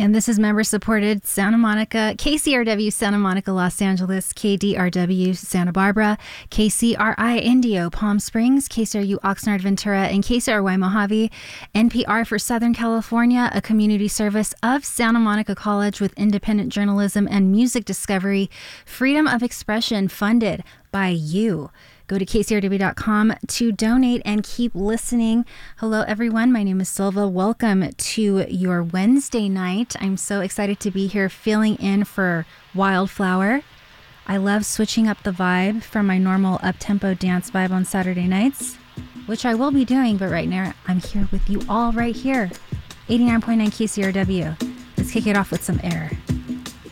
And this is member-supported Santa Monica, KCRW Santa Monica, Los Angeles, KDRW Santa Barbara, KCRI Indio, Palm Springs, KCRU Oxnard, Ventura, and KCRY Mojave. NPR for Southern California, a community service of Santa Monica College with independent journalism and music discovery, freedom of expression funded by you. Go to kcrw.com to donate and keep listening. Hello, everyone. My name is Silva. Welcome to your Wednesday night. I'm so excited to be here filling in for Wildflower. I love switching up the vibe from my normal up-tempo dance vibe on Saturday nights, which I will be doing, but right now I'm here with you all right here. 89.9 KCRW. Let's kick it off with some air.